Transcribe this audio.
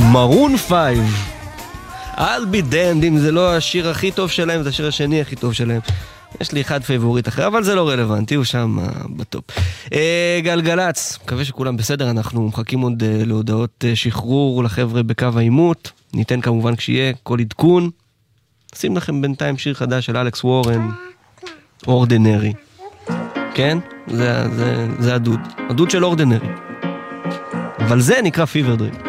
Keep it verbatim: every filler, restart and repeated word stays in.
מרון פייב. I'll be damned, אם זה לא השיר הכי טוב שלהם, זה השיר השני הכי טוב שלהם. יש לי אחד פייבוריט אחר, אבל זה לא רלוונטי, הוא שם בטופ. גלגלץ, מקווה שכולם בסדר, אנחנו מחכים עוד להודעות שחרור לחבר'ה בקו האימות, ניתן כמובן כשיהיה כל עדכון. שים לכם בינתיים שיר חדש של אלכס וורן, אורדינרי. כן? זה, זה, זה הדוד. הדוד של אורדינרי. אבל זה נקרא פיבר דרים.